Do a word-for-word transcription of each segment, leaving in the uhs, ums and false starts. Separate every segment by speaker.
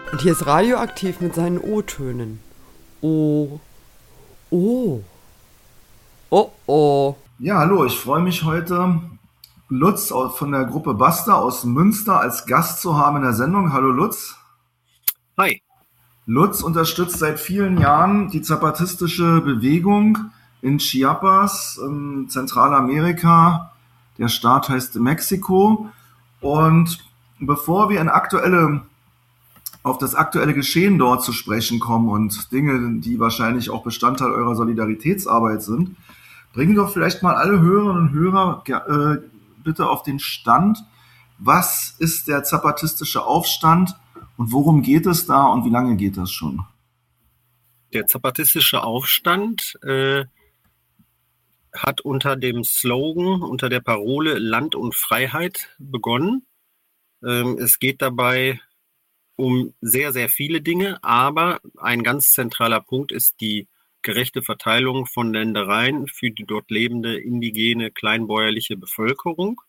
Speaker 1: Und hier ist Radioaktiv mit seinen O-Tönen. Oh, oh, oh, oh.
Speaker 2: Ja, hallo, ich freue mich heute, Lutz au- von der Gruppe Basta aus Münster als Gast zu haben in der Sendung. Hallo Lutz.
Speaker 3: Hi.
Speaker 2: Lutz unterstützt seit vielen Jahren die zapatistische Bewegung in Chiapas, in Zentralamerika. Der Staat heißt Mexiko. Und bevor wir in aktuelle, auf das aktuelle Geschehen dort zu sprechen kommen und Dinge, die wahrscheinlich auch Bestandteil eurer Solidaritätsarbeit sind, bringen doch vielleicht mal alle Hörerinnen und Hörer äh, bitte auf den Stand. Was ist der zapatistische Aufstand und worum geht es da und wie lange geht das schon?
Speaker 3: Der zapatistische Aufstand äh, hat unter dem Slogan, unter der Parole Land und Freiheit begonnen. Ähm, es geht dabei um sehr, sehr viele Dinge, aber ein ganz zentraler Punkt ist die gerechte Verteilung von Ländereien für die dort lebende indigene, kleinbäuerliche Bevölkerung.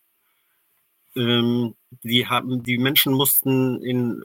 Speaker 3: Ähm, die, haben, die Menschen mussten in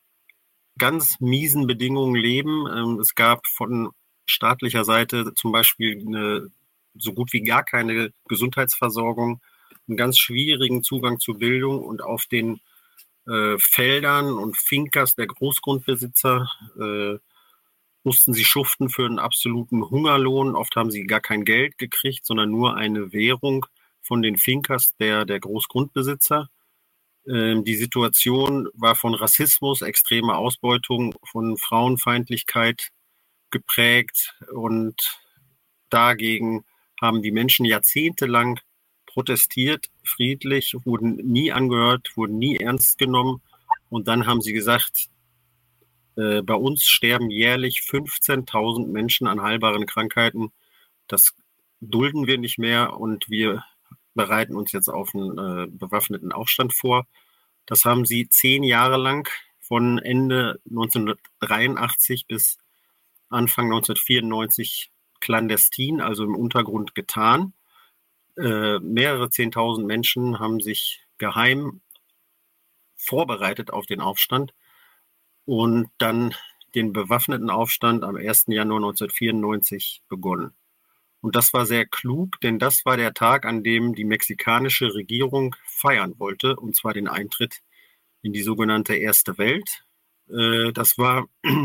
Speaker 3: ganz miesen Bedingungen leben. Ähm, es gab von staatlicher Seite zum Beispiel eine, so gut wie gar keine Gesundheitsversorgung, einen ganz schwierigen Zugang zu Bildung und auf den äh, Feldern und Fincas der Großgrundbesitzer äh, mussten sie schuften für einen absoluten Hungerlohn. Oft haben sie gar kein Geld gekriegt, sondern nur eine Währung von den Fincas der, der Großgrundbesitzer. Ähm, die Situation war von Rassismus, extremer Ausbeutung, von Frauenfeindlichkeit geprägt und dagegen haben die Menschen jahrzehntelang protestiert, friedlich, wurden nie angehört, wurden nie ernst genommen und dann haben sie gesagt, äh, bei uns sterben jährlich fünfzehntausend Menschen an heilbaren Krankheiten, das dulden wir nicht mehr und wir bereiten uns jetzt auf einen äh, bewaffneten Aufstand vor. Das haben sie zehn Jahre lang von Ende neunzehnhundertdreiundachtzig bis Anfang neunzehnhundertvierundneunzig clandestin, also im Untergrund getan. Äh, mehrere zehntausend Menschen haben sich geheim vorbereitet auf den Aufstand und dann den bewaffneten Aufstand am ersten Januar neunzehnhundertvierundneunzig begonnen. Und das war sehr klug, denn das war der Tag, an dem die mexikanische Regierung feiern wollte, und zwar den Eintritt in die sogenannte Erste Welt. Äh, das war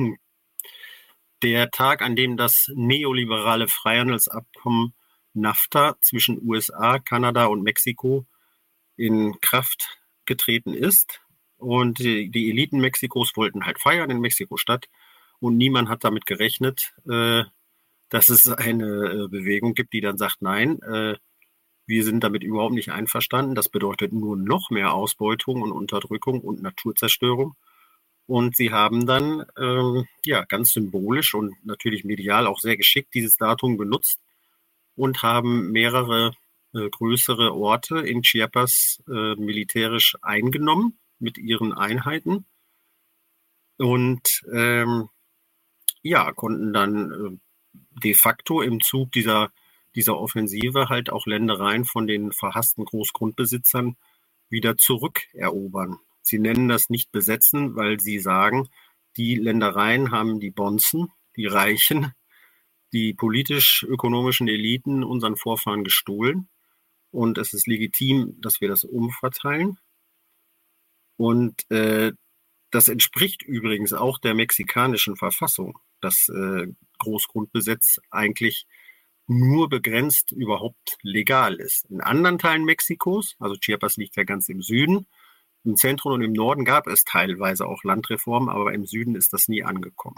Speaker 3: der Tag, an dem das neoliberale Freihandelsabkommen NAFTA zwischen U S A, Kanada und Mexiko in Kraft getreten ist. Und die, die Eliten Mexikos wollten halt feiern in Mexiko-Stadt und niemand hat damit gerechnet, äh, dass es eine Bewegung gibt, die dann sagt, nein, äh, wir sind damit überhaupt nicht einverstanden. Das bedeutet nur noch mehr Ausbeutung und Unterdrückung und Naturzerstörung. Und sie haben dann ähm, ja ganz symbolisch und natürlich medial auch sehr geschickt dieses Datum benutzt und haben mehrere äh, größere Orte in Chiapas äh, militärisch eingenommen mit ihren Einheiten und ähm, ja, konnten dann äh, de facto im Zug dieser, dieser Offensive halt auch Ländereien von den verhassten Großgrundbesitzern wieder zurückerobern. Sie nennen das nicht besetzen, weil sie sagen, die Ländereien haben die Bonzen, die Reichen, die politisch-ökonomischen Eliten unseren Vorfahren gestohlen. Und es ist legitim, dass wir das umverteilen. Und äh, das entspricht übrigens auch der mexikanischen Verfassung, dass äh, Großgrundbesitz eigentlich nur begrenzt überhaupt legal ist. In anderen Teilen Mexikos, also Chiapas liegt ja ganz im Süden, im Zentrum und im Norden gab es teilweise auch Landreformen, aber im Süden ist das nie angekommen.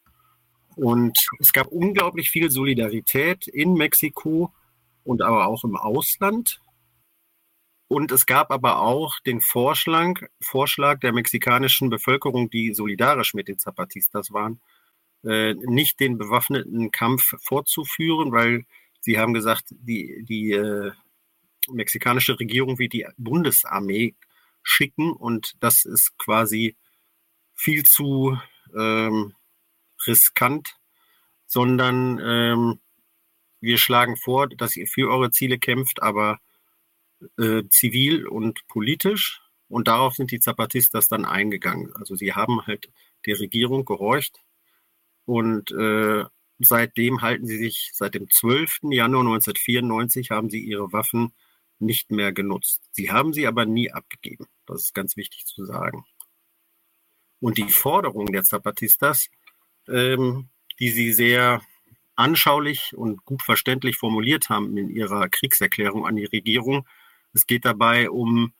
Speaker 3: Und es gab unglaublich viel Solidarität in Mexiko und aber auch im Ausland. Und es gab aber auch den Vorschlag, Vorschlag der mexikanischen Bevölkerung, die solidarisch mit den Zapatistas waren, äh, nicht den bewaffneten Kampf fortzuführen, weil sie haben gesagt, die, die äh, mexikanische Regierung wird die Bundesarmee schicken und das ist quasi viel zu ähm, riskant, sondern ähm, wir schlagen vor, dass ihr für eure Ziele kämpft, aber äh, zivil und politisch. Und darauf sind die Zapatistas dann eingegangen. Also sie haben halt der Regierung gehorcht und äh, seitdem halten sie sich, seit dem zwölften Januar neunzehnhundertvierundneunzig haben sie ihre Waffen nicht mehr genutzt. Sie haben sie aber nie abgegeben. Das ist ganz wichtig zu sagen. Und die Forderung der Zapatistas, ähm, die sie sehr anschaulich und gut verständlich formuliert haben in ihrer Kriegserklärung an die Regierung, es geht dabei um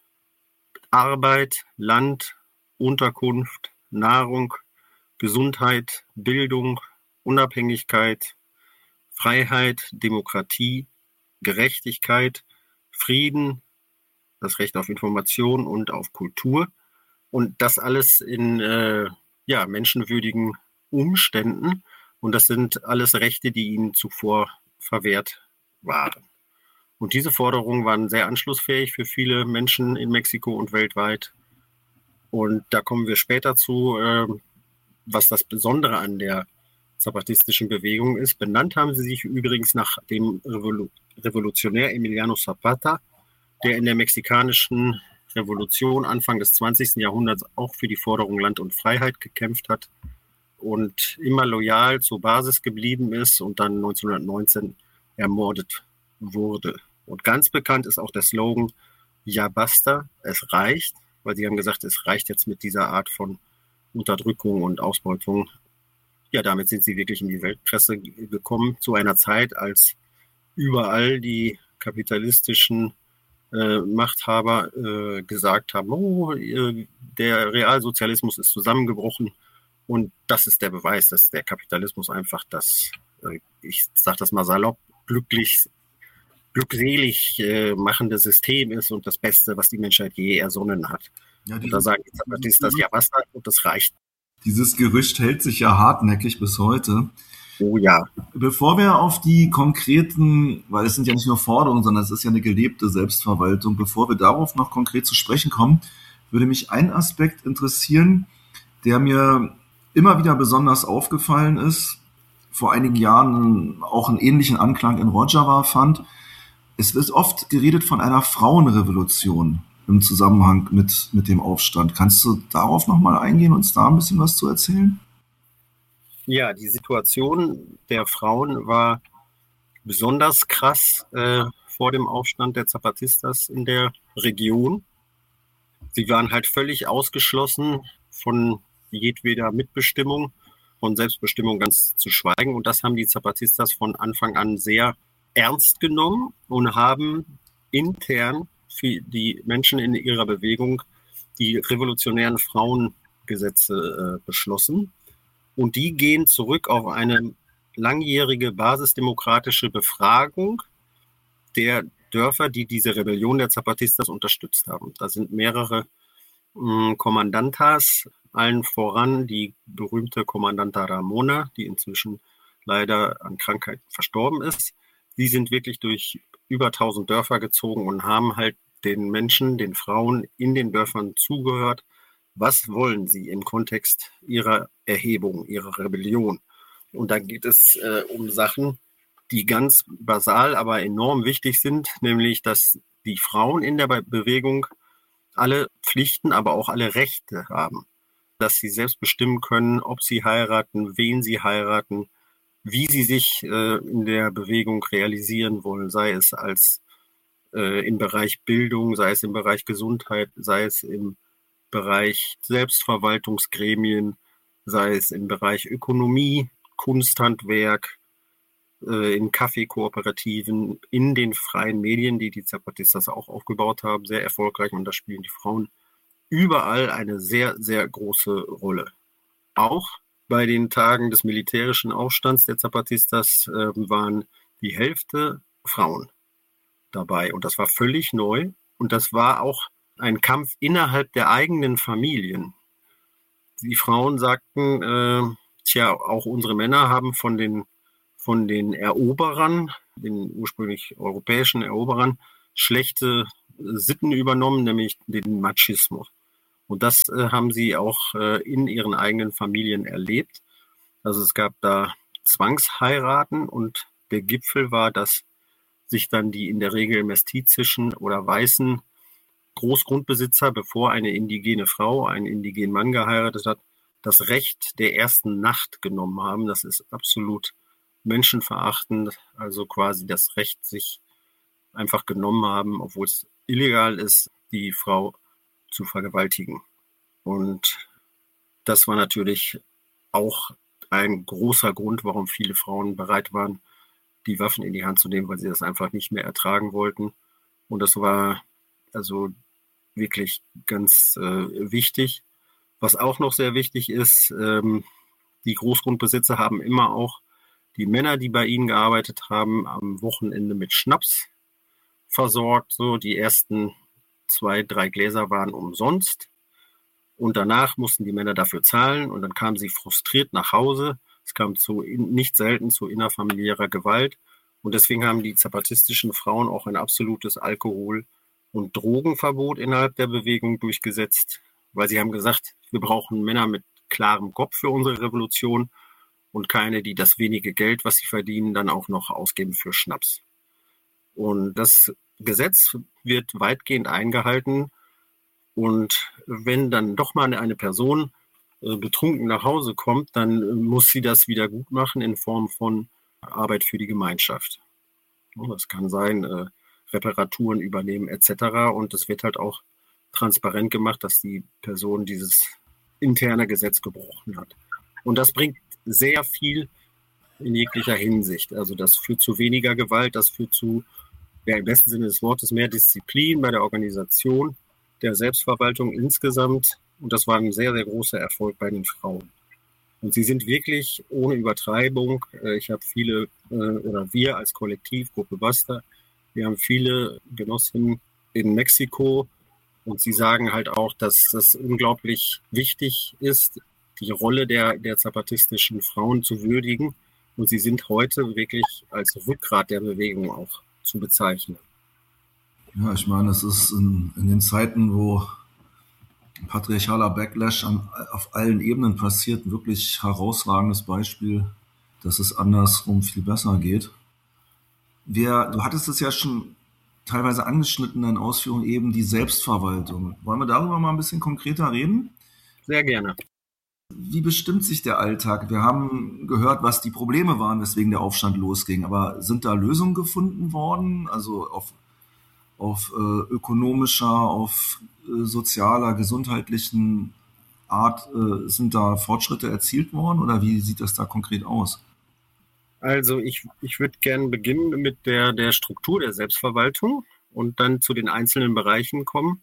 Speaker 3: Arbeit, Land, Unterkunft, Nahrung, Gesundheit, Bildung, Unabhängigkeit, Freiheit, Demokratie, Gerechtigkeit, Frieden, das Recht auf Information und auf Kultur. Und das alles in äh, ja, menschenwürdigen Umständen. Und das sind alles Rechte, die ihnen zuvor verwehrt waren. Und diese Forderungen waren sehr anschlussfähig für viele Menschen in Mexiko und weltweit. Und da kommen wir später zu, äh, was das Besondere an der zapatistischen Bewegung ist. Benannt haben sie sich übrigens nach dem Revolu- Revolutionär Emiliano Zapata, der in der mexikanischen Revolution Anfang des zwanzigsten Jahrhunderts auch für die Forderung Land und Freiheit gekämpft hat und immer loyal zur Basis geblieben ist und dann neunzehnhundertneunzehn ermordet wurde. Und ganz bekannt ist auch der Slogan Ja basta, es reicht, weil sie haben gesagt, es reicht jetzt mit dieser Art von Unterdrückung und Ausbeutung. Ja, damit sind sie wirklich in die Weltpresse gekommen, zu einer Zeit, als überall die kapitalistischen äh, Machthaber äh, gesagt haben, oh, äh, der Realsozialismus ist zusammengebrochen. Und das ist der Beweis, dass der Kapitalismus einfach das, äh, ich sage das mal salopp, glücklich, glückselig äh, machende System ist und das Beste, was die Menschheit je ersonnen hat.
Speaker 2: Ja,
Speaker 3: und da sagen die Zapatistas, ja, was und das reicht.
Speaker 2: Dieses Gerücht hält sich ja hartnäckig bis heute.
Speaker 3: Oh ja.
Speaker 2: Bevor wir auf die konkreten, weil es sind ja nicht nur Forderungen, sondern es ist ja eine gelebte Selbstverwaltung, bevor wir darauf noch konkret zu sprechen kommen, würde mich ein Aspekt interessieren, der mir immer wieder besonders aufgefallen ist, vor einigen Jahren auch einen ähnlichen Anklang in Rojava fand. Es wird oft geredet von einer Frauenrevolution im Zusammenhang mit, mit dem Aufstand. Kannst du darauf nochmal eingehen und uns da ein bisschen was zu erzählen?
Speaker 3: Ja, die Situation der Frauen war besonders krass äh, vor dem Aufstand der Zapatistas in der Region. Sie waren halt völlig ausgeschlossen von jedweder Mitbestimmung, von Selbstbestimmung ganz zu schweigen. Und das haben die Zapatistas von Anfang an sehr ernst genommen und haben intern für die Menschen in ihrer Bewegung die revolutionären Frauengesetze äh, beschlossen. Und die gehen zurück auf eine langjährige basisdemokratische Befragung der Dörfer, die diese Rebellion der Zapatistas unterstützt haben. Da sind mehrere mh, Kommandantas, allen voran die berühmte Kommandanta Ramona, die inzwischen leider an Krankheit verstorben ist. Die sind wirklich durch über tausend Dörfer gezogen und haben halt den Menschen, den Frauen in den Dörfern zugehört. Was wollen sie im Kontext ihrer Erhebung, ihrer Rebellion? Und da geht es äh, um Sachen, die ganz basal, aber enorm wichtig sind, nämlich, dass die Frauen in der Be- Bewegung alle Pflichten, aber auch alle Rechte haben. Dass sie selbst bestimmen können, ob sie heiraten, wen sie heiraten, wie sie sich äh, in der Bewegung realisieren wollen, sei es als äh, im Bereich Bildung, sei es im Bereich Gesundheit, sei es im Bereich Selbstverwaltungsgremien, sei es im Bereich Ökonomie, Kunsthandwerk, äh, in Kaffeekooperativen, in den freien Medien, die die Zapatistas auch aufgebaut haben, sehr erfolgreich, und da spielen die Frauen überall eine sehr, sehr große Rolle. Auch bei den Tagen des militärischen Aufstands der Zapatistas äh, waren die Hälfte Frauen dabei. Und das war völlig neu. Und das war auch ein Kampf innerhalb der eigenen Familien. Die Frauen sagten, äh, tja, auch unsere Männer haben von den, von den Eroberern, den ursprünglich europäischen Eroberern, schlechte Sitten übernommen, nämlich den Machismo. Und das äh, haben sie auch äh, in ihren eigenen Familien erlebt. Also es gab da Zwangsheiraten und der Gipfel war, dass sich dann die in der Regel mestizischen oder weißen Großgrundbesitzer, bevor eine indigene Frau einen indigenen Mann geheiratet hat, das Recht der ersten Nacht genommen haben. Das ist absolut menschenverachtend, also quasi das Recht sich einfach genommen haben, obwohl es illegal ist, die Frau zu vergewaltigen. Und das war natürlich auch ein großer Grund, warum viele Frauen bereit waren, die Waffen in die Hand zu nehmen, weil sie das einfach nicht mehr ertragen wollten. Und das war also wirklich ganz äh, wichtig. Was auch noch sehr wichtig ist, ähm, die Großgrundbesitzer haben immer auch die Männer, die bei ihnen gearbeitet haben, am Wochenende mit Schnaps versorgt. So, die ersten zwei, drei Gläser waren umsonst. Und danach mussten die Männer dafür zahlen. Und dann kamen sie frustriert nach Hause. Es kam zu, nicht selten zu innerfamiliärer Gewalt. Und deswegen haben die zapatistischen Frauen auch ein absolutes Alkohol- und Drogenverbot innerhalb der Bewegung durchgesetzt. Weil sie haben gesagt, wir brauchen Männer mit klarem Kopf für unsere Revolution und keine, die das wenige Geld, was sie verdienen, dann auch noch ausgeben für Schnaps. Und das Gesetz wird weitgehend eingehalten. Und wenn dann doch mal eine Person äh, betrunken nach Hause kommt, dann äh, muss sie das wieder gut machen in Form von Arbeit für die Gemeinschaft. Das kann sein, äh, Reparaturen übernehmen et cetera. Und es wird halt auch transparent gemacht, dass die Person dieses interne Gesetz gebrochen hat. Und das bringt sehr viel in jeglicher Hinsicht. Also das führt zu weniger Gewalt, das führt zu, ja, im besten Sinne des Wortes, mehr Disziplin bei der Organisation der Selbstverwaltung insgesamt. Und das war ein sehr, sehr großer Erfolg bei den Frauen. Und sie sind wirklich ohne Übertreibung, äh, ich habe viele, äh, oder wir als Kollektiv, Gruppe Basta, wir haben viele Genossinnen in Mexiko und sie sagen halt auch, dass das unglaublich wichtig ist, die Rolle der, der zapatistischen Frauen zu würdigen. Und sie sind heute wirklich als Rückgrat der Bewegung auch zu bezeichnen.
Speaker 2: Ja, ich meine, es ist in, in den Zeiten, wo patriarchaler Backlash an, auf allen Ebenen passiert, ein wirklich herausragendes Beispiel, dass es andersrum viel besser geht. Wir, du hattest es ja schon teilweise angeschnitten in Ausführungen eben, die Selbstverwaltung. Wollen wir darüber mal ein bisschen konkreter reden?
Speaker 3: Sehr gerne.
Speaker 2: Wie bestimmt sich der Alltag? Wir haben gehört, was die Probleme waren, weswegen der Aufstand losging. Aber sind da Lösungen gefunden worden? Also auf, auf äh, ökonomischer, auf äh, sozialer, gesundheitlichen Art äh, sind da Fortschritte erzielt worden? Oder wie sieht das da konkret aus?
Speaker 3: Also ich, ich würde gerne beginnen mit der, der Struktur der Selbstverwaltung und dann zu den einzelnen Bereichen kommen.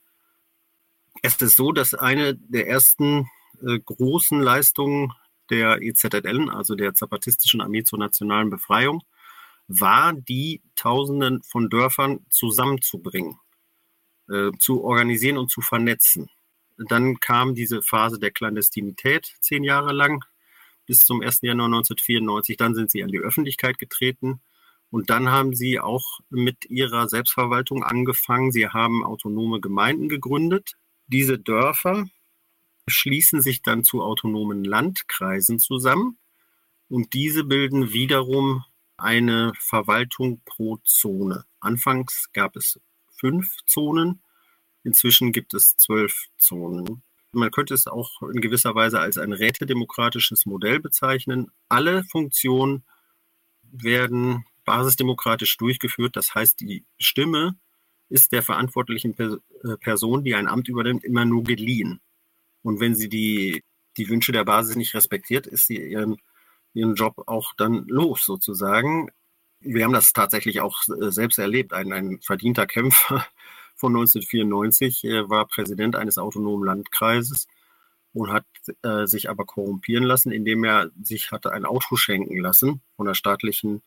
Speaker 3: Es ist so, dass eine der ersten äh, großen Leistungen der E Z L, also der Zapatistischen Armee zur nationalen Befreiung, war, die Tausenden von Dörfern zusammenzubringen, äh, zu organisieren und zu vernetzen. Dann kam diese Phase der Klandestinität zehn Jahre lang, bis zum ersten Januar neunzehnhundertvierundneunzig. Dann sind sie an die Öffentlichkeit getreten und dann haben sie auch mit ihrer Selbstverwaltung angefangen. Sie haben autonome Gemeinden gegründet. Diese Dörfer schließen sich dann zu autonomen Landkreisen zusammen und diese bilden wiederum eine Verwaltung pro Zone. Anfangs gab es fünf Zonen, inzwischen gibt es zwölf Zonen. Man könnte es auch in gewisser Weise als ein rätedemokratisches Modell bezeichnen. Alle Funktionen werden basisdemokratisch durchgeführt. Das heißt, die Stimme ist der verantwortlichen Person, die ein Amt übernimmt, immer nur geliehen. Und wenn sie die, die Wünsche der Basis nicht respektiert, ist sie ihren, ihren Job auch dann los, sozusagen. Wir haben das tatsächlich auch selbst erlebt. Ein, ein verdienter Kämpfer von neunzehnhundertvierundneunzig äh, war Präsident eines autonomen Landkreises und hat äh, sich aber korrumpieren lassen, indem er sich hatte ein Auto schenken lassen von der staatlichen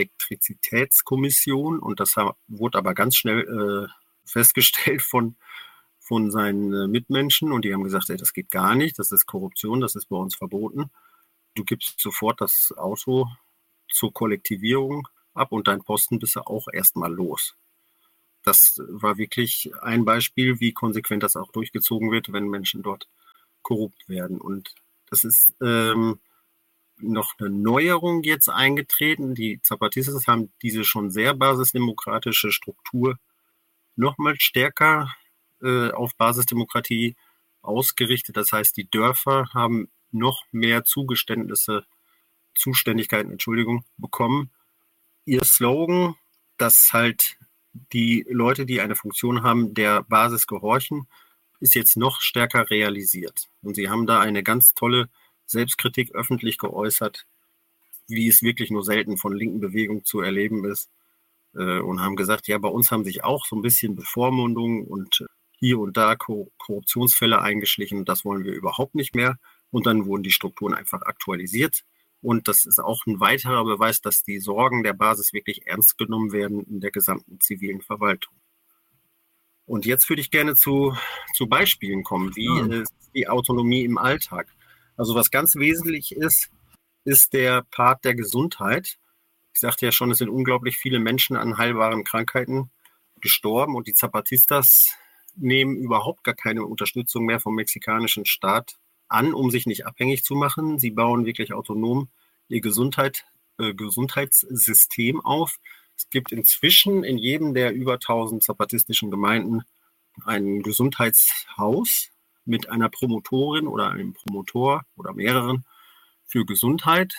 Speaker 3: Elektrizitätskommission. Und das wurde aber ganz schnell äh, festgestellt von, von seinen äh, Mitmenschen. Und die haben gesagt, ey, das geht gar nicht, das ist Korruption, das ist bei uns verboten. Du gibst sofort das Auto zur Kollektivierung ab und dein Posten bist du auch erstmal los. Das war wirklich ein Beispiel, wie konsequent das auch durchgezogen wird, wenn Menschen dort korrupt werden. Und das ist ähm, noch eine Neuerung jetzt eingetreten. Die Zapatistas haben diese schon sehr basisdemokratische Struktur noch mal stärker äh, auf Basisdemokratie ausgerichtet. Das heißt, die Dörfer haben noch mehr Zugeständnisse, Zuständigkeiten, Entschuldigung, bekommen. Ihr Slogan, dass halt die Leute, die eine Funktion haben, der Basis gehorchen, ist jetzt noch stärker realisiert. Und sie haben da eine ganz tolle Selbstkritik öffentlich geäußert, wie es wirklich nur selten von linken Bewegungen zu erleben ist. Und haben gesagt, ja, bei uns haben sich auch so ein bisschen Bevormundungen und hier und da Korruptionsfälle eingeschlichen. Das wollen wir überhaupt nicht mehr. Und dann wurden die Strukturen einfach aktualisiert. Und das ist auch ein weiterer Beweis, dass die Sorgen der Basis wirklich ernst genommen werden in der gesamten zivilen Verwaltung. Und jetzt würde ich gerne zu, zu Beispielen kommen, wie ja. ist die Autonomie im Alltag. Also was ganz wesentlich ist, ist der Part der Gesundheit. Ich sagte ja schon, es sind unglaublich viele Menschen an heilbaren Krankheiten gestorben und die Zapatistas nehmen überhaupt gar keine Unterstützung mehr vom mexikanischen Staat an, um sich nicht abhängig zu machen. Sie bauen wirklich autonom ihr Gesundheit, äh, Gesundheitssystem auf. Es gibt inzwischen in jedem der über tausend zapatistischen Gemeinden ein Gesundheitshaus mit einer Promotorin oder einem Promotor oder mehreren für Gesundheit.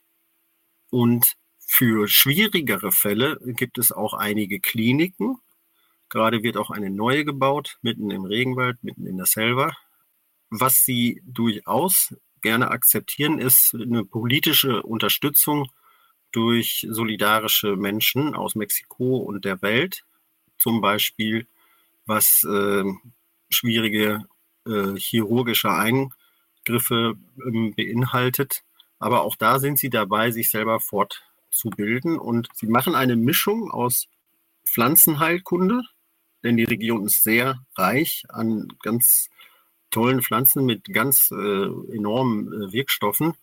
Speaker 3: Und für schwierigere Fälle gibt es auch einige Kliniken. Gerade wird auch eine neue gebaut, mitten im Regenwald, mitten in der Selva. Was sie durchaus gerne akzeptieren, ist eine politische Unterstützung durch solidarische Menschen aus Mexiko und der Welt. Zum Beispiel, was äh, schwierige äh, chirurgische Eingriffe äh, beinhaltet. Aber auch da sind sie dabei, sich selber fortzubilden. Und sie machen eine Mischung aus Pflanzenheilkunde, denn die Region ist sehr reich an ganz tollen Pflanzen mit ganz äh, enormen äh, Wirkstoffen.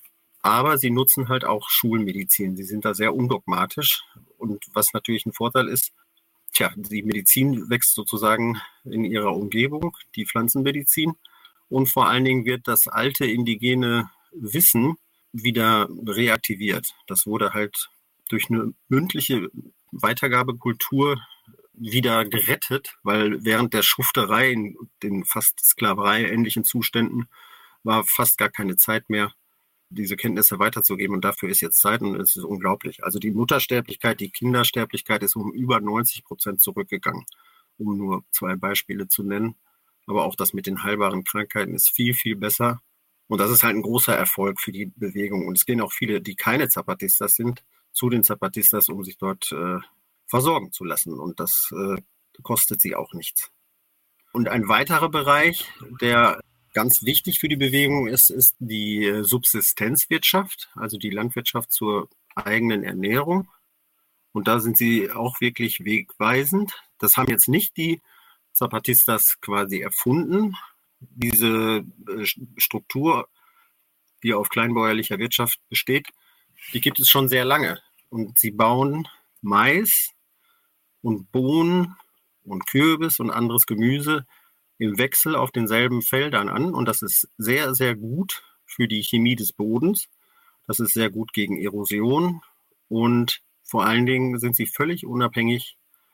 Speaker 3: Aber sie nutzen halt auch Schulmedizin. Sie sind da sehr undogmatisch. Und was natürlich ein Vorteil ist, tja, die Medizin wächst sozusagen in ihrer Umgebung, die Pflanzenmedizin. Und vor allen Dingen wird das alte indigene Wissen wieder reaktiviert. Das wurde halt durch eine mündliche Weitergabekultur wieder gerettet, weil während der Schufterei in den fast Sklaverei-ähnlichen Zuständen war fast gar keine Zeit mehr, diese Kenntnisse weiterzugeben. Und dafür ist jetzt Zeit und es ist unglaublich. Also die Muttersterblichkeit, die Kindersterblichkeit ist um über neunzig Prozent zurückgegangen, um nur zwei Beispiele zu nennen. Aber auch das mit den heilbaren Krankheiten ist viel, viel besser. Und das ist halt ein großer Erfolg für die Bewegung. Und es gehen auch viele, die keine Zapatistas sind, zu den Zapatistas, um sich dort äh, versorgen zu lassen. Und das äh, kostet sie auch nichts. Und ein weiterer Bereich, der ganz wichtig für die Bewegung ist, ist die Subsistenzwirtschaft, also die Landwirtschaft zur eigenen Ernährung. Und da sind sie auch wirklich wegweisend. Das haben jetzt nicht die Zapatistas quasi erfunden. Diese Struktur, die auf kleinbäuerlicher Wirtschaft besteht, die gibt es schon sehr lange. Und sie bauen Mais und Bohnen und Kürbis und anderes Gemüse im Wechsel auf denselben Feldern an. Und das ist sehr, sehr gut für die Chemie des Bodens. Das ist sehr gut gegen Erosion. Und vor allen Dingen sind sie völlig unabhängig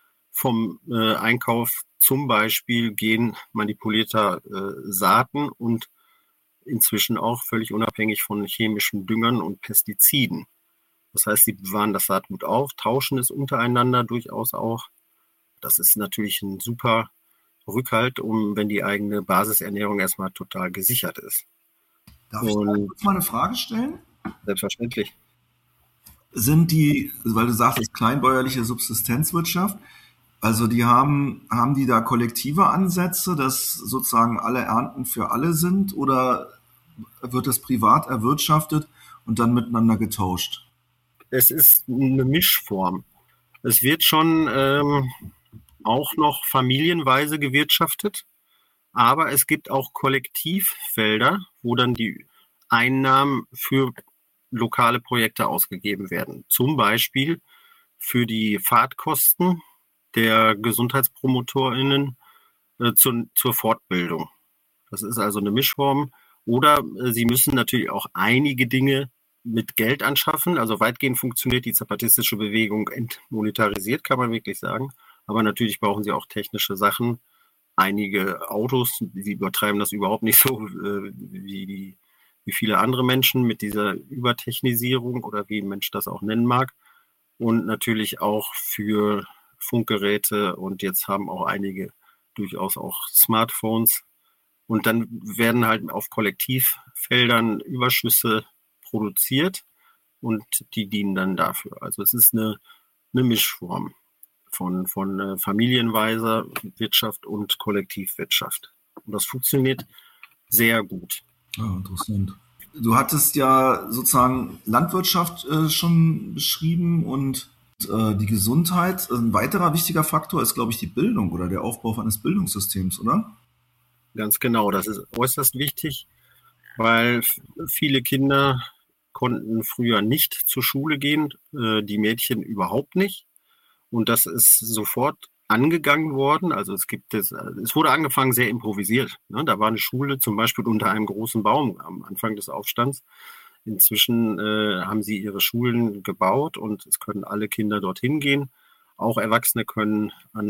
Speaker 3: vom äh, Einkauf zum Beispiel genmanipulierter äh, Saaten und inzwischen auch völlig unabhängig von chemischen Düngern und Pestiziden. Das heißt, sie bewahren das Saatgut auf, tauschen es untereinander durchaus auch. Das ist natürlich ein super Rückhalt, um wenn die eigene Basisernährung erstmal total gesichert ist.
Speaker 2: Darf ich da kurz mal eine Frage stellen?
Speaker 3: Selbstverständlich.
Speaker 2: Sind die, weil du sagst, kleinbäuerliche Subsistenzwirtschaft, also die haben, haben die da kollektive Ansätze, dass sozusagen alle Ernten für alle sind, oder wird das privat erwirtschaftet und dann miteinander getauscht?
Speaker 3: Es ist eine Mischform. Es wird schon ähm, auch noch familienweise gewirtschaftet, aber es gibt auch Kollektivfelder, wo dann die Einnahmen für lokale Projekte ausgegeben werden. Zum Beispiel für die Fahrtkosten der GesundheitspromotorInnen äh, zur, zur Fortbildung. Das ist also eine Mischform. Oder äh, sie müssen natürlich auch einige Dinge mit Geld anschaffen. Also weitgehend funktioniert die zapatistische Bewegung entmonetarisiert, kann man wirklich sagen. Aber natürlich brauchen sie auch technische Sachen, einige Autos. Sie übertreiben das überhaupt nicht so äh, wie, die, wie viele andere Menschen mit dieser Übertechnisierung oder wie ein Mensch das auch nennen mag. Und natürlich auch für Funkgeräte, und jetzt haben auch einige durchaus auch Smartphones. Und dann werden halt auf Kollektivfeldern Überschüsse produziert und die dienen dann dafür. Also es ist eine, eine Mischform von, von äh, familienweiser Wirtschaft und Kollektivwirtschaft. Und das funktioniert sehr gut.
Speaker 2: Ja, interessant. Du hattest ja sozusagen Landwirtschaft äh, schon beschrieben und äh, die Gesundheit. Ein weiterer wichtiger Faktor ist, glaube ich, die Bildung oder der Aufbau eines Bildungssystems, oder?
Speaker 3: Ganz genau, das ist äußerst wichtig, weil f- viele Kinder konnten früher nicht zur Schule gehen, äh, die Mädchen überhaupt nicht. Und das ist sofort angegangen worden. Also es gibt es, es wurde angefangen sehr improvisiert. Ne? Da war eine Schule zum Beispiel unter einem großen Baum am Anfang des Aufstands. Inzwischen äh, haben sie ihre Schulen gebaut und es können alle Kinder dorthin gehen. Auch Erwachsene können an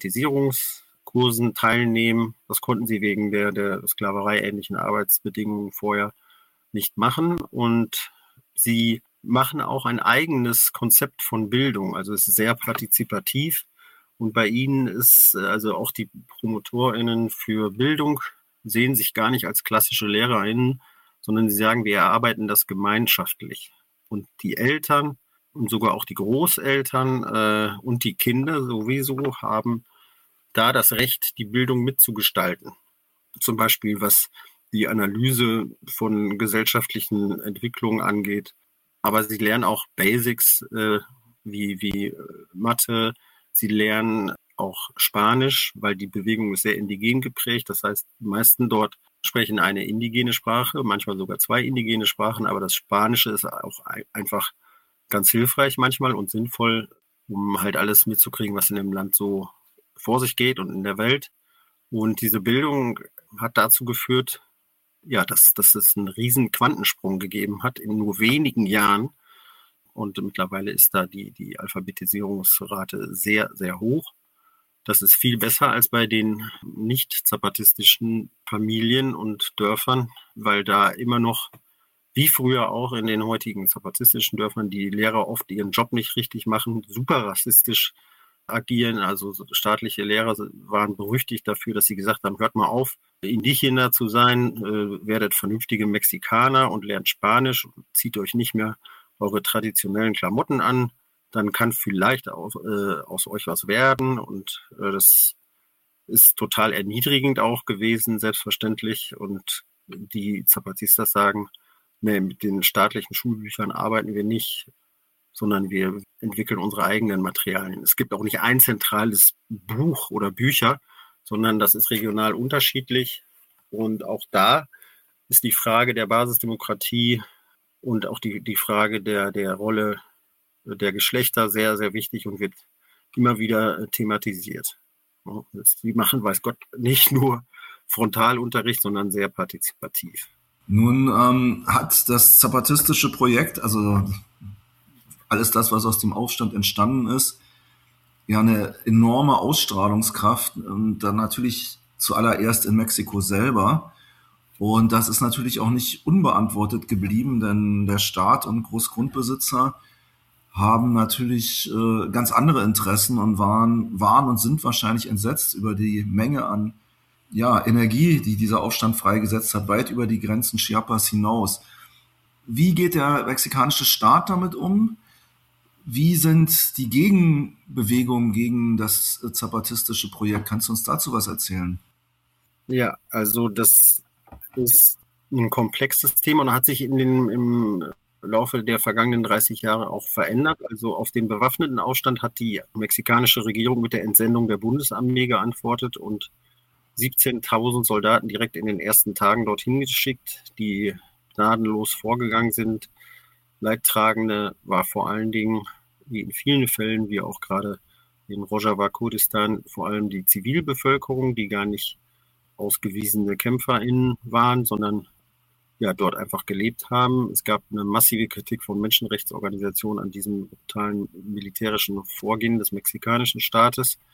Speaker 3: Alphabetisierungskursen teilnehmen. Das konnten sie wegen der, der Sklaverei-ähnlichen Arbeitsbedingungen vorher nicht machen. Und sie machen auch ein eigenes Konzept von Bildung. Also es ist sehr partizipativ. Und bei ihnen ist äh, also auch die PromotorInnen für Bildung sehen sich gar nicht als klassische LehrerInnen, sondern sie sagen, wir erarbeiten das gemeinschaftlich. Und die Eltern und sogar auch die Großeltern äh, und die Kinder sowieso haben da das Recht, die Bildung mitzugestalten. Zum Beispiel, was die Analyse von gesellschaftlichen Entwicklungen angeht. Aber sie lernen auch Basics äh, wie, wie äh, Mathe. Sie lernen auch Spanisch, weil die Bewegung ist sehr indigen geprägt. Das heißt, die meisten dort sprechen eine indigene Sprache, manchmal sogar zwei indigene Sprachen. Aber das Spanische ist auch ein, einfach ganz hilfreich manchmal und sinnvoll, um halt alles mitzukriegen, was in dem Land so vor sich geht und in der Welt. Und diese Bildung hat dazu geführt, ja, dass, dass es einen riesen Quantensprung gegeben hat in nur wenigen Jahren. Und mittlerweile ist da die, die Alphabetisierungsrate sehr, sehr hoch. Das ist viel besser als bei den nicht zapatistischen Familien und Dörfern, weil da immer noch, wie früher auch in den heutigen zapatistischen Dörfern, die Lehrer oft ihren Job nicht richtig machen, super rassistisch agieren. Also staatliche Lehrer waren berüchtigt dafür, dass sie gesagt haben, hört mal auf, Indigener zu sein, äh, werdet vernünftige Mexikaner und lernt Spanisch, zieht euch nicht mehr eure traditionellen Klamotten an, dann kann vielleicht aus, äh, aus euch was werden. Und äh, das ist total erniedrigend auch gewesen, selbstverständlich. Und die Zapatistas sagen, nee, mit den staatlichen Schulbüchern arbeiten wir nicht, sondern wir entwickeln unsere eigenen Materialien. Es gibt auch nicht ein zentrales Buch oder Bücher, sondern das ist regional unterschiedlich. Und auch da ist die Frage der Basisdemokratie und auch die, die Frage der, der Rolle der Geschlechter sehr, sehr wichtig und wird immer wieder thematisiert. Die machen, weiß Gott, nicht nur Frontalunterricht, sondern sehr partizipativ.
Speaker 2: Nun ähm, hat das zapatistische Projekt, also alles das, was aus dem Aufstand entstanden ist, ja eine enorme Ausstrahlungskraft und dann natürlich zuallererst in Mexiko selber. Und das ist natürlich auch nicht unbeantwortet geblieben, denn der Staat und Großgrundbesitzer haben natürlich äh, ganz andere Interessen und waren, waren und sind wahrscheinlich entsetzt über die Menge an ja, Energie, die dieser Aufstand freigesetzt hat, weit über die Grenzen Chiapas hinaus. Wie geht der mexikanische Staat damit um? Wie sind die Gegenbewegungen gegen das zapatistische Projekt? Kannst du uns dazu was erzählen?
Speaker 3: Ja, also das ist ein komplexes Thema und hat sich in den, im Laufe der vergangenen dreißig Jahre auch verändert. Also auf den bewaffneten Aufstand hat die mexikanische Regierung mit der Entsendung der Bundesarmee geantwortet und siebzehntausend Soldaten direkt in den ersten Tagen dorthin geschickt, die gnadenlos vorgegangen sind. Leidtragende war vor allen Dingen, wie in vielen Fällen, wie auch gerade in Rojava, Kurdistan, vor allem die Zivilbevölkerung, die gar nicht ausgewiesene KämpferInnen waren, sondern ja dort einfach gelebt haben. Es gab eine massive Kritik von Menschenrechtsorganisationen an diesem brutalen militärischen Vorgehen des mexikanischen Staates,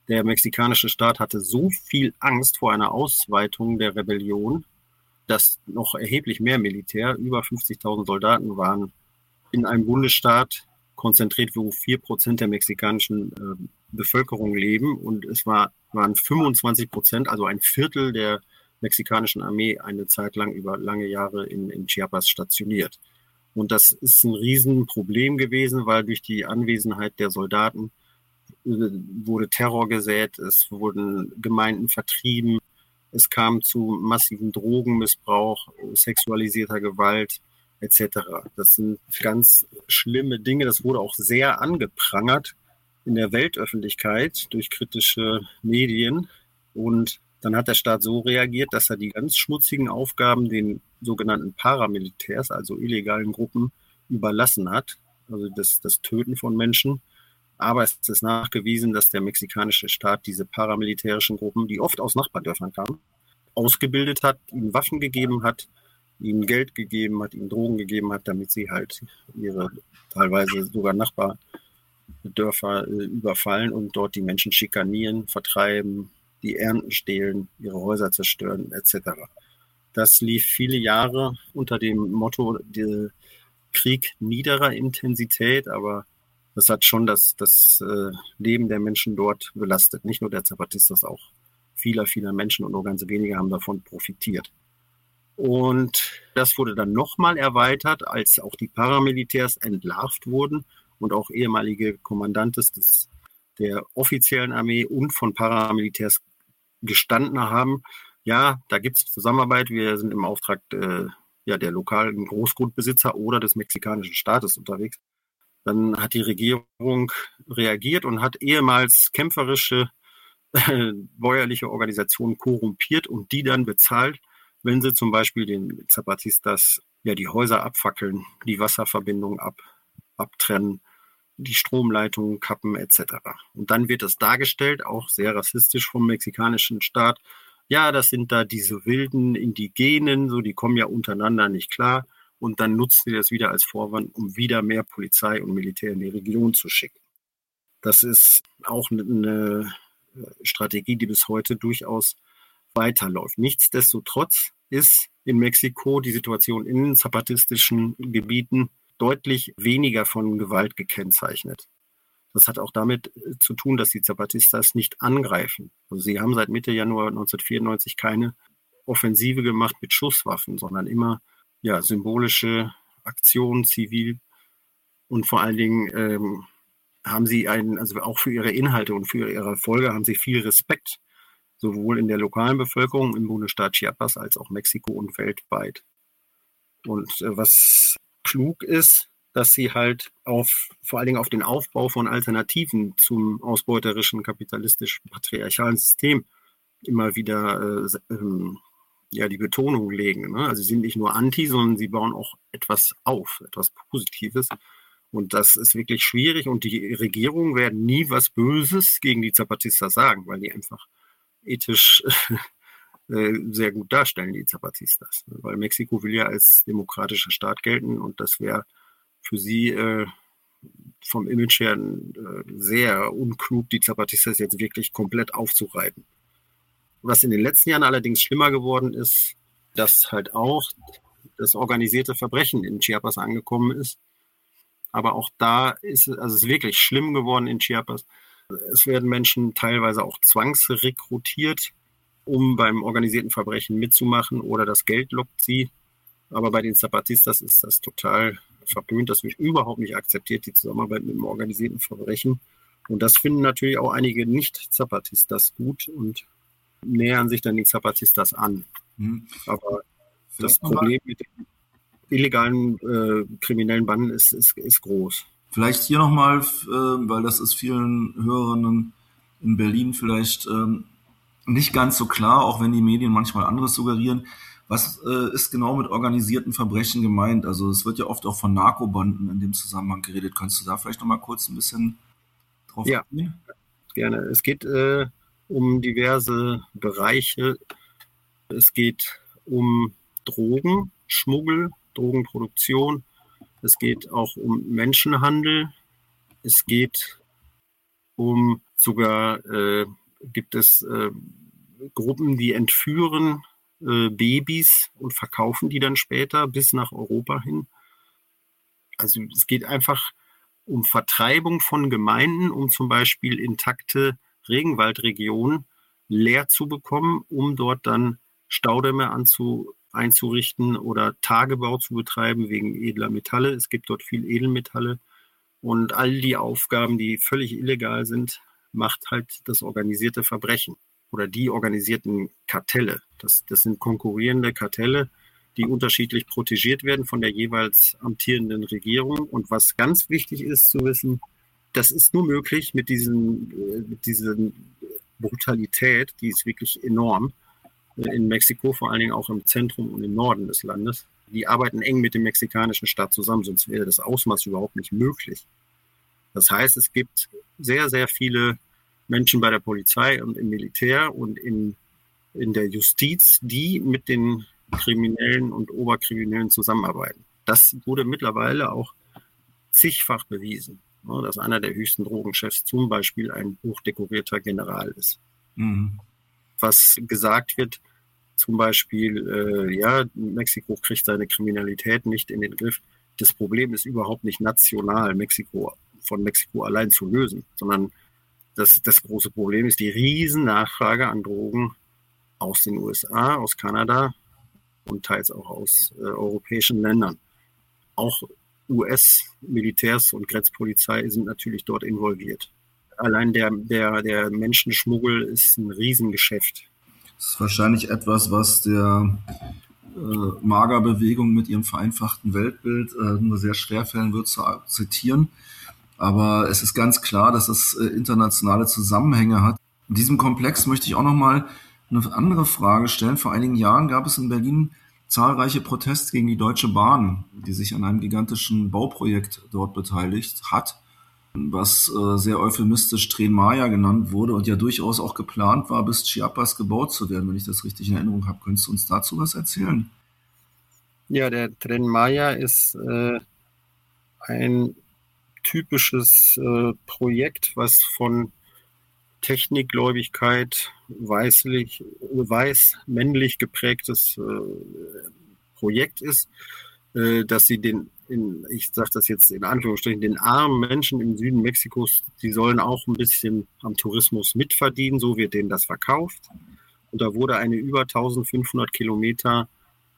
Speaker 3: Der mexikanische Staat hatte so viel Angst vor einer Ausweitung der Rebellion, dass noch erheblich mehr Militär, über fünfzigtausend Soldaten waren in einem Bundesstaat konzentriert, wo vier Prozent der mexikanischen äh, Bevölkerung leben. Und es war, waren fünfundzwanzig Prozent, also ein Viertel der mexikanischen Armee eine Zeit lang über lange Jahre in, in Chiapas stationiert. Und das ist ein Riesenproblem gewesen, weil durch die Anwesenheit der Soldaten äh, wurde Terror gesät, es wurden Gemeinden vertrieben, es kam zu massiven Drogenmissbrauch, sexualisierter Gewalt et cetera. Das sind ganz schlimme Dinge. Das wurde auch sehr angeprangert in der Weltöffentlichkeit durch kritische Medien. Und dann hat der Staat so reagiert, dass er die ganz schmutzigen Aufgaben den sogenannten Paramilitärs, also illegalen Gruppen, überlassen hat. Also das, das Töten von Menschen. Aber es ist nachgewiesen, dass der mexikanische Staat diese paramilitärischen Gruppen, die oft aus Nachbardörfern kamen, ausgebildet hat, ihnen Waffen gegeben hat, ihnen Geld gegeben hat, ihnen Drogen gegeben hat, damit sie halt ihre teilweise sogar Nachbardörfer äh, überfallen und dort die Menschen schikanieren, vertreiben, die Ernten stehlen, ihre Häuser zerstören et cetera. Das lief viele Jahre unter dem Motto der Krieg niederer Intensität, aber das hat schon das, das äh, Leben der Menschen dort belastet. Nicht nur der Zapatistas, auch vieler, vieler Menschen und nur ganz wenige haben davon profitiert. Und das wurde dann nochmal erweitert, als auch die Paramilitärs entlarvt wurden und auch ehemalige Kommandantes des, der offiziellen Armee und von Paramilitärs gestanden haben. Ja, da gibt es Zusammenarbeit. Wir sind im Auftrag äh, ja, der lokalen Großgrundbesitzer oder des mexikanischen Staates unterwegs. Dann hat die Regierung reagiert und hat ehemals kämpferische äh, bäuerliche Organisationen korrumpiert und die dann bezahlt, wenn sie zum Beispiel den Zapatistas ja die Häuser abfackeln, die Wasserverbindungen ab, abtrennen, die Stromleitungen kappen et cetera. Und dann wird es dargestellt, auch sehr rassistisch vom mexikanischen Staat, ja, das sind da diese wilden Indigenen, so die kommen ja untereinander nicht klar. Und dann nutzen sie das wieder als Vorwand, um wieder mehr Polizei und Militär in die Region zu schicken. Das ist auch eine Strategie, die bis heute durchaus weiterläuft. Nichtsdestotrotz ist in Mexiko die Situation in den zapatistischen Gebieten deutlich weniger von Gewalt gekennzeichnet. Das hat auch damit zu tun, dass die Zapatistas nicht angreifen. Also sie haben seit Mitte Januar neunzehnhundertvierundneunzig keine Offensive gemacht mit Schusswaffen, sondern immer ja, symbolische Aktionen, zivil. Und vor allen Dingen ähm, haben sie einen, also auch für ihre Inhalte und für ihre Erfolge haben sie viel Respekt, sowohl in der lokalen Bevölkerung im Bundesstaat Chiapas als auch Mexiko und weltweit. Und äh, was klug ist, dass sie halt auf, vor allen Dingen auf den Aufbau von Alternativen zum ausbeuterischen, kapitalistischen, patriarchalen System immer wieder äh, ähm, ja, die Betonung legen. Ne? Also sie sind nicht nur anti, sondern sie bauen auch etwas auf, etwas Positives. Und das ist wirklich schwierig. Und die Regierungen werden nie was Böses gegen die Zapatistas sagen, weil die einfach ethisch äh, sehr gut darstellen, die Zapatistas. Weil Mexiko will ja als demokratischer Staat gelten und das wäre für sie äh, vom Image her äh, sehr unklug, die Zapatistas jetzt wirklich komplett aufzureiben. Was in den letzten Jahren allerdings schlimmer geworden ist, dass halt auch das organisierte Verbrechen in Chiapas angekommen ist. Aber auch da ist es, also es ist wirklich schlimm geworden in Chiapas. Es werden Menschen teilweise auch zwangsrekrutiert, um beim organisierten Verbrechen mitzumachen oder das Geld lockt sie. Aber bei den Zapatistas ist das total verpönt. Das wird überhaupt nicht akzeptiert, die Zusammenarbeit mit dem organisierten Verbrechen. Und das finden natürlich auch einige Nicht-Zapatistas gut und nähern sich dann die Zapatistas an. Mhm. Aber das Problem mit den illegalen äh, kriminellen Banden ist, ist, ist groß.
Speaker 2: Vielleicht hier nochmal, äh, weil das ist vielen Hörerinnen in Berlin vielleicht ähm, nicht ganz so klar, auch wenn die Medien manchmal anderes suggerieren. Was äh, ist genau mit organisierten Verbrechen gemeint? Also es wird ja oft auch von Narkobanden in dem Zusammenhang geredet. Kannst du da vielleicht nochmal kurz ein bisschen drauf
Speaker 3: ja, eingehen? Ja, gerne. Es geht äh, um diverse Bereiche. Es geht um Drogen, Schmuggel, Drogenproduktion. Es geht auch um Menschenhandel. Es geht um Sogar äh, gibt es äh, Gruppen, die entführen äh, Babys und verkaufen die dann später bis nach Europa hin. Also es geht einfach um Vertreibung von Gemeinden, um zum Beispiel intakte Regenwaldregionen leer zu bekommen, um dort dann Staudämme anzu, einzurichten oder Tagebau zu betreiben wegen edler Metalle. Es gibt dort viel Edelmetalle und all die Aufgaben, die völlig illegal sind, macht halt das organisierte Verbrechen oder die organisierten Kartelle. Das, das sind konkurrierende Kartelle, die unterschiedlich protegiert werden von der jeweils amtierenden Regierung. Und was ganz wichtig ist zu wissen, das ist nur möglich mit diesen, mit diesen Brutalität, die ist wirklich enorm in Mexiko, vor allen Dingen auch im Zentrum und im Norden des Landes. Die arbeiten eng mit dem mexikanischen Staat zusammen, sonst wäre das Ausmaß überhaupt nicht möglich. Das heißt, es gibt sehr, sehr viele Menschen bei der Polizei und im Militär und in, in der Justiz, die mit den Kriminellen und Oberkriminellen zusammenarbeiten. Das wurde mittlerweile auch zigfach bewiesen, dass einer der höchsten Drogenchefs zum Beispiel ein hochdekorierter General ist. Mhm. Was gesagt wird, zum Beispiel, äh, ja, Mexiko kriegt seine Kriminalität nicht in den Griff. Das Problem ist überhaupt nicht national Mexiko von Mexiko allein zu lösen, sondern das, das große Problem ist die riesen Nachfrage an Drogen aus den U S A, aus Kanada und teils auch aus äh, europäischen Ländern. Auch U S-Militärs und Grenzpolizei sind natürlich dort involviert. Allein der, der, der Menschenschmuggel ist ein Riesengeschäft.
Speaker 2: Das ist wahrscheinlich etwas, was der äh, Maga-Bewegung mit ihrem vereinfachten Weltbild äh, nur sehr schwerfällen wird zu zitieren. Aber es ist ganz klar, dass es äh, internationale Zusammenhänge hat. In diesem Komplex möchte ich auch noch mal eine andere Frage stellen. Vor einigen Jahren gab es in Berlin zahlreiche Proteste gegen die Deutsche Bahn, die sich an einem gigantischen Bauprojekt dort beteiligt hat, was äh, sehr euphemistisch Tren Maya genannt wurde und ja durchaus auch geplant war, bis Chiapas gebaut zu werden, wenn ich das richtig in Erinnerung habe. Könntest du uns dazu was erzählen?
Speaker 3: Ja, der Tren Maya ist äh, ein typisches äh, Projekt, was von Technikgläubigkeit, weißlich, weiß, männlich geprägtes äh, Projekt ist, äh, dass sie den, in, ich sage das jetzt in Anführungsstrichen, den armen Menschen im Süden Mexikos, die sollen auch ein bisschen am Tourismus mitverdienen, so wird denen das verkauft. Und da wurde eine über eintausendfünfhundert Kilometer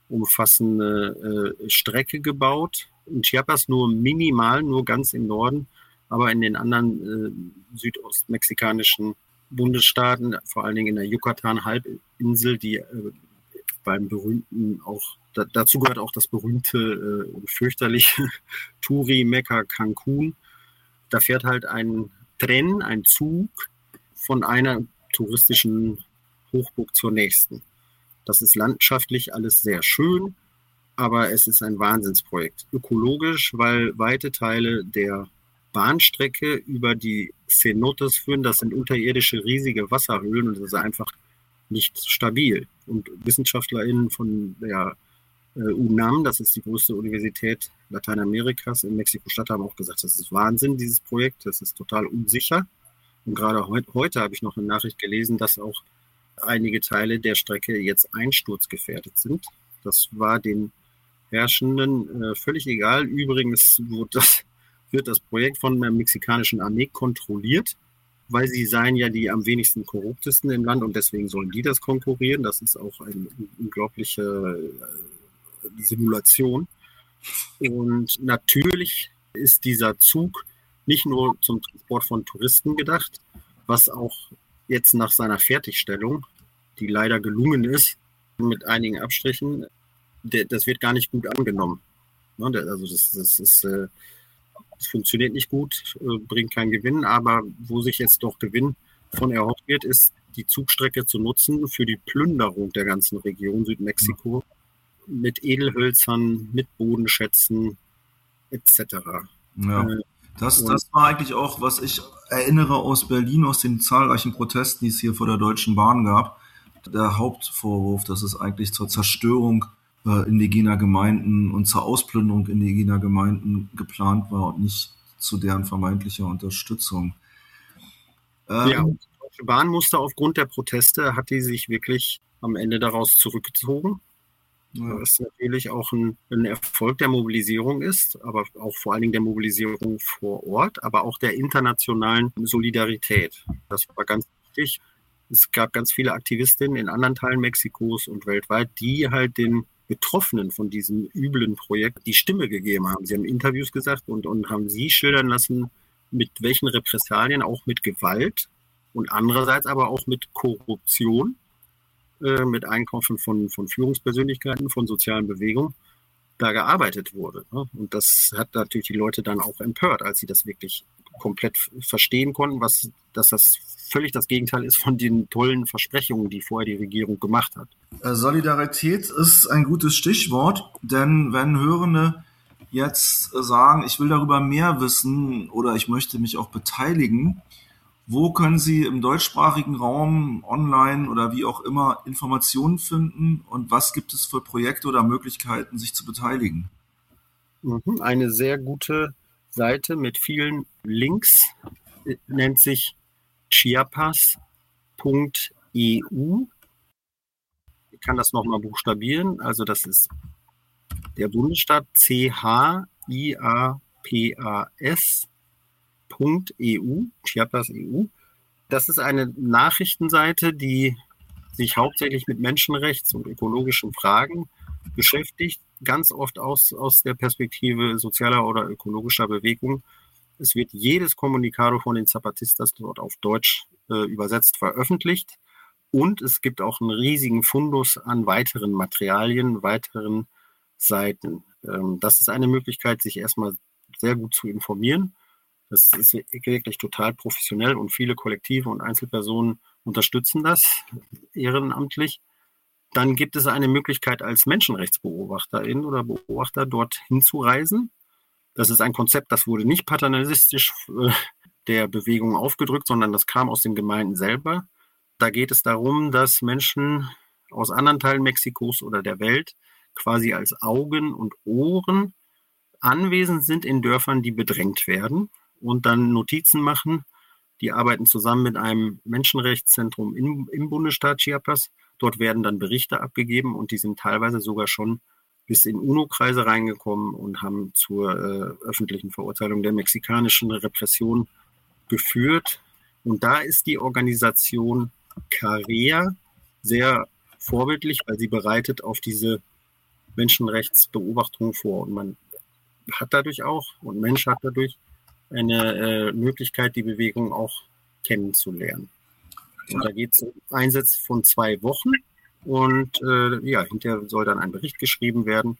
Speaker 3: umfassende äh, Strecke gebaut. In Chiapas nur minimal, nur ganz im Norden, aber in den anderen äh, südostmexikanischen Bundesstaaten, vor allen Dingen in der Yucatan-Halbinsel, die äh, beim berühmten auch, da, dazu gehört auch das berühmte und äh, fürchterliche Touri-Mekka Cancun. Da fährt halt ein Tren, ein Zug von einer touristischen Hochburg zur nächsten. Das ist landschaftlich alles sehr schön, aber es ist ein Wahnsinnsprojekt. Ökologisch, weil weite Teile der Bahnstrecke über die Cenotes führen. Das sind unterirdische riesige Wasserhöhlen und das ist einfach nicht stabil. Und WissenschaftlerInnen von der äh, UNAM, das ist die größte Universität Lateinamerikas in Mexiko-Stadt, haben auch gesagt, das ist Wahnsinn, dieses Projekt, das ist total unsicher. Und gerade he- heute habe ich noch eine Nachricht gelesen, dass auch einige Teile der Strecke jetzt einsturzgefährdet sind. Das war den Herrschenden äh, völlig egal. Übrigens wurde das wird das Projekt von der mexikanischen Armee kontrolliert, weil sie seien ja die am wenigsten korruptesten im Land und deswegen sollen die das konkurrieren. Das ist auch eine unglaubliche Simulation. Und natürlich ist dieser Zug nicht nur zum Transport von Touristen gedacht, was auch jetzt nach seiner Fertigstellung, die leider gelungen ist, mit einigen Abstrichen, das wird gar nicht gut angenommen. Also das, das ist... Es funktioniert nicht gut, bringt keinen Gewinn, aber wo sich jetzt doch Gewinn von erhofft wird, ist die Zugstrecke zu nutzen für die Plünderung der ganzen Region Südmexiko mit Edelhölzern, mit Bodenschätzen et cetera.
Speaker 2: Ja, das, das war eigentlich auch, was ich erinnere aus Berlin, aus den zahlreichen Protesten, die es hier vor der Deutschen Bahn gab. Der Hauptvorwurf, dass es eigentlich zur Zerstörung indigener Gemeinden und zur Ausplünderung indigener Gemeinden geplant war und nicht zu deren vermeintlicher Unterstützung. Ähm,
Speaker 3: ja, und die Deutsche Bahn musste aufgrund der Proteste, hat die sich wirklich am Ende daraus zurückgezogen.
Speaker 2: ja.
Speaker 3: Was natürlich auch ein, ein Erfolg der Mobilisierung ist, aber auch vor allen Dingen der Mobilisierung vor Ort, aber auch der internationalen Solidarität. Das war ganz wichtig. Es gab ganz viele Aktivistinnen in anderen Teilen Mexikos und weltweit, die halt den Betroffenen von diesem üblen Projekt die Stimme gegeben haben. Sie haben Interviews gesagt und, und haben sie schildern lassen, mit welchen Repressalien, auch mit Gewalt und andererseits aber auch mit Korruption, äh, mit Einkaufen von, von Führungspersönlichkeiten, von sozialen Bewegungen, da gearbeitet wurde. Ne? Und das hat natürlich die Leute dann auch empört, als sie das wirklich komplett verstehen konnten, was, dass das völlig das Gegenteil ist von den tollen Versprechungen, die vorher die Regierung gemacht hat.
Speaker 2: Solidarität ist ein gutes Stichwort, denn wenn Hörende jetzt sagen, ich will darüber mehr wissen oder ich möchte mich auch beteiligen, wo können sie im deutschsprachigen Raum, online oder wie auch immer Informationen finden und was gibt es für Projekte oder Möglichkeiten, sich zu beteiligen?
Speaker 3: Mhm. Eine sehr gute Seite mit vielen Links nennt sich chiapas punkt e u. Ich kann das nochmal buchstabieren. Also das ist der Bundesstaat C H I A P A S Punkt E U, Chiapas E U. Das ist eine Nachrichtenseite, die sich hauptsächlich mit Menschenrechts- und ökologischen Fragen beschäftigt, ganz oft aus, aus der Perspektive sozialer oder ökologischer Bewegung. Es wird jedes Kommunikado von den Zapatistas dort auf Deutsch äh, übersetzt veröffentlicht und es gibt auch einen riesigen Fundus an weiteren Materialien, weiteren Seiten. Ähm, das ist eine Möglichkeit, sich erstmal sehr gut zu informieren. Das ist wirklich total professionell und viele Kollektive und Einzelpersonen unterstützen das ehrenamtlich. Dann gibt es eine Möglichkeit, als Menschenrechtsbeobachterin oder Beobachter dort hinzureisen. Das ist ein Konzept, das wurde nicht paternalistisch äh, der Bewegung aufgedrückt, sondern das kam aus den Gemeinden selber. Da geht es darum, dass Menschen aus anderen Teilen Mexikos oder der Welt quasi als Augen und Ohren anwesend sind in Dörfern, die bedrängt werden und dann Notizen machen. Die arbeiten zusammen mit einem Menschenrechtszentrum im, im Bundesstaat Chiapas. Dort werden dann Berichte abgegeben und die sind teilweise sogar schon bis in UNO-Kreise reingekommen und haben zur äh, öffentlichen Verurteilung der mexikanischen Repression geführt. Und da ist die Organisation CAREA sehr vorbildlich, weil sie bereitet auf diese Menschenrechtsbeobachtung vor. Und man hat dadurch auch, und Mensch hat dadurch eine äh, Möglichkeit, die Bewegung auch kennenzulernen. Und da geht es um Einsätze von zwei Wochen und äh, ja, hinterher soll dann ein Bericht geschrieben werden.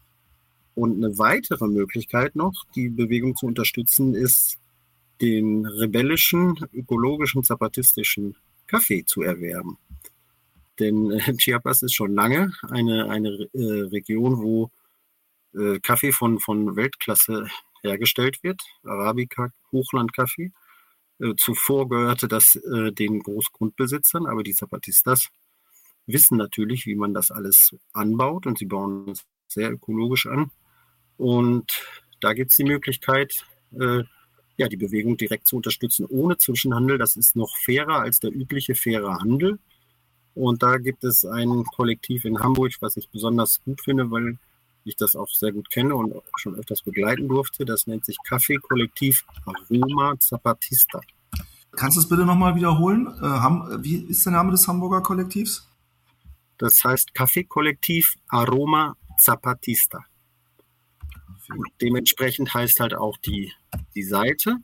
Speaker 3: Und eine weitere Möglichkeit noch, die Bewegung zu unterstützen, ist, den rebellischen, ökologischen, zapatistischen Kaffee zu erwerben. Denn äh, Chiapas ist schon lange eine, eine äh, Region, wo äh, Kaffee von, von Weltklasse hergestellt wird, Arabica, Hochlandkaffee. Äh, zuvor gehörte das äh, den Großgrundbesitzern, aber die Zapatistas wissen natürlich, wie man das alles anbaut und sie bauen es sehr ökologisch an. Und da gibt es die Möglichkeit, äh, ja, die Bewegung direkt zu unterstützen, ohne Zwischenhandel. Das ist noch fairer als der übliche faire Handel. Und da gibt es ein Kollektiv in Hamburg, was ich besonders gut finde, weil ich das auch sehr gut kenne und schon öfters begleiten durfte. Das nennt sich Kaffee-Kollektiv Aroma Zapatista.
Speaker 2: Kannst du es bitte nochmal wiederholen? Äh, Ham, wie ist der Name des Hamburger Kollektivs?
Speaker 3: Das heißt Kaffee-Kollektiv Aroma Zapatista. Und dementsprechend heißt halt auch die, die Seite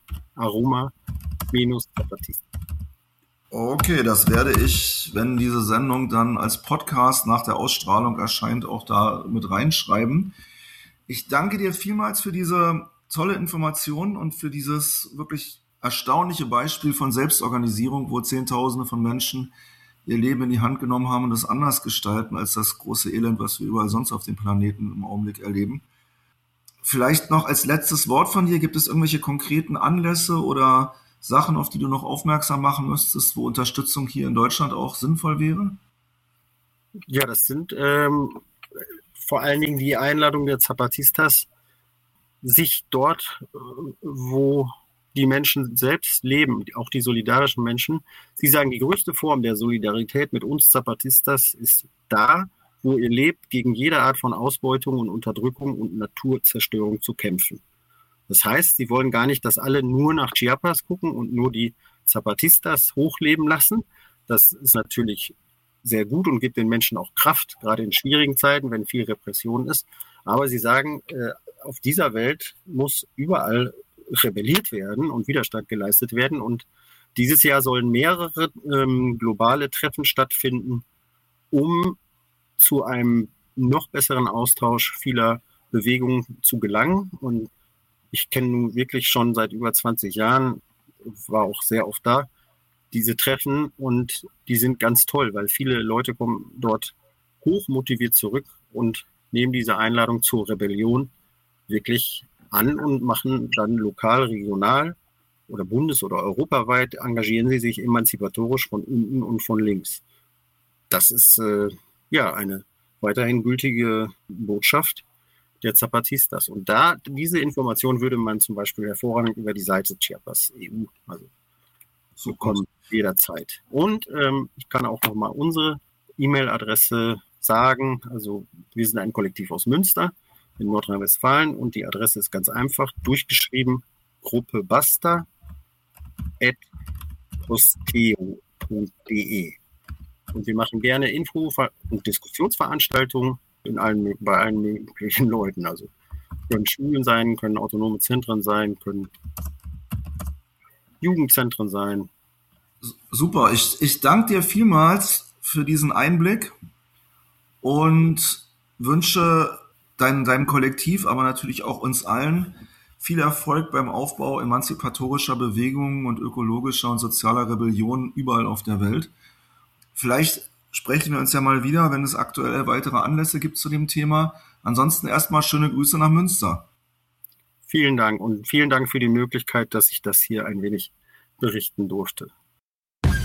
Speaker 3: Aroma-Zapatista.
Speaker 2: Okay, das werde ich, wenn diese Sendung dann als Podcast nach der Ausstrahlung erscheint, auch da mit reinschreiben. Ich danke dir vielmals für diese tolle Information und für dieses wirklich erstaunliche Beispiel von Selbstorganisierung, wo Zehntausende von Menschen ihr Leben in die Hand genommen haben und das anders gestalten als das große Elend, was wir überall sonst auf dem Planeten im Augenblick erleben. Vielleicht noch als letztes Wort von dir, gibt es irgendwelche konkreten Anlässe oder Sachen, auf die du noch aufmerksam machen müsstest, wo Unterstützung hier in Deutschland auch sinnvoll wäre?
Speaker 3: Ja, das sind ähm, vor allen Dingen die Einladung der Zapatistas, sich dort, wo die Menschen selbst leben, auch die solidarischen Menschen. Sie sagen, die größte Form der Solidarität mit uns Zapatistas ist da, wo ihr lebt, gegen jede Art von Ausbeutung und Unterdrückung und Naturzerstörung zu kämpfen. Das heißt, sie wollen gar nicht, dass alle nur nach Chiapas gucken und nur die Zapatistas hochleben lassen. Das ist natürlich sehr gut und gibt den Menschen auch Kraft, gerade in schwierigen Zeiten, wenn viel Repression ist. Aber sie sagen, auf dieser Welt muss überall rebelliert werden und Widerstand geleistet werden. Und dieses Jahr sollen mehrere ähm, globale Treffen stattfinden, um zu einem noch besseren Austausch vieler Bewegungen zu gelangen. Und ich kenne nun wirklich schon seit über zwanzig Jahren, war auch sehr oft da, diese Treffen, und die sind ganz toll, weil viele Leute kommen dort hoch motiviert zurück und nehmen diese Einladung zur Rebellion wirklich an und machen dann lokal, regional oder bundes- oder europaweit, engagieren sie sich emanzipatorisch von unten und von links. Das ist äh, ja eine weiterhin gültige Botschaft der Zapatistas. Und da, diese Information würde man zum Beispiel hervorragend über die Seite Chiapas E U also so bekommen, jederzeit. Und ähm, ich kann auch nochmal unsere E-Mail-Adresse sagen. Also wir sind ein Kollektiv aus Münster in Nordrhein-Westfalen und die Adresse ist ganz einfach durchgeschrieben: gruppe basta at posteo punkt de. Und wir machen gerne Info- und Diskussionsveranstaltungen in allen, bei allen möglichen Leuten. Also können Schulen sein, können autonome Zentren sein, können Jugendzentren sein.
Speaker 2: Super, ich, ich danke dir vielmals für diesen Einblick und wünsche dein, deinem Kollektiv, aber natürlich auch uns allen viel Erfolg beim Aufbau emanzipatorischer Bewegungen und ökologischer und sozialer Rebellion überall auf der Welt. Vielleicht sprechen wir uns ja mal wieder, wenn es aktuell weitere Anlässe gibt zu dem Thema. Ansonsten erstmal schöne Grüße nach Münster.
Speaker 3: Vielen Dank und vielen Dank für die Möglichkeit, dass ich das hier ein wenig berichten durfte.